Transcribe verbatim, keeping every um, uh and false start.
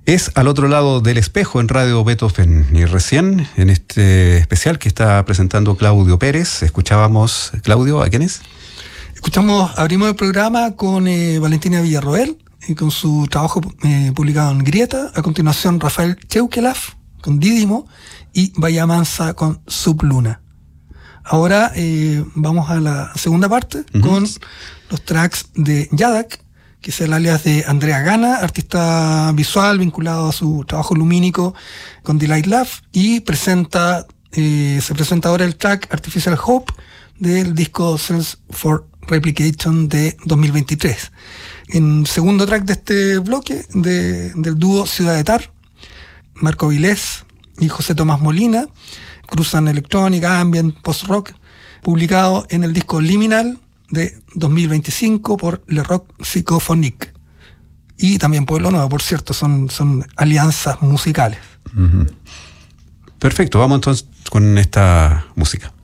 Es Al otro lado del espejo en Radio Beethoven. Y recién, en este especial que está presentando Claudio Pérez, escuchábamos, Claudio, ¿a quién es? Escuchamos, abrimos el programa con eh, Valentina Villarroel, y con su trabajo eh, publicado en Grieta. A continuación, Rafael Cheuquelaf con Dídimo y Bahía Mansa con Subluna. Ahora eh, vamos a la segunda parte, uh-huh, con los tracks de Yadak, que es el alias de Andrea Gana, artista visual vinculado a su trabajo lumínico con Delight Love, y presenta eh, se presenta ahora el track Artificial Hope del disco Cells for Replication de dos mil veintitrés. En segundo track de este bloque, de, del dúo Ciudad de Tar, Marco Vilés y José Tomás Molina cruzan electrónica, ambient, post-rock, publicado en el disco Liminal de dos mil veinticinco por Le Rock Psychophonique. Y también Pueblo Nuevo, por cierto, son, son alianzas musicales. Uh-huh. Perfecto, vamos entonces con esta música.